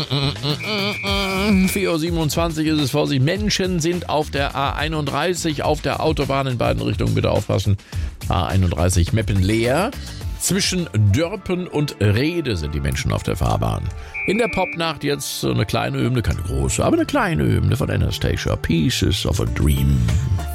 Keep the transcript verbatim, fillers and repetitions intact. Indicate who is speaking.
Speaker 1: vier Uhr siebenundzwanzig ist es, Vorsicht. Menschen sind auf der A einunddreißig auf der Autobahn in beiden Richtungen. Bitte aufpassen. A einunddreißig Meppen leer. Zwischen Dörpen und Rede sind die Menschen auf der Fahrbahn. In der Popnacht jetzt so eine kleine Hymne, keine große, aber eine kleine Hymne von Anastasia. Pieces of a Dream.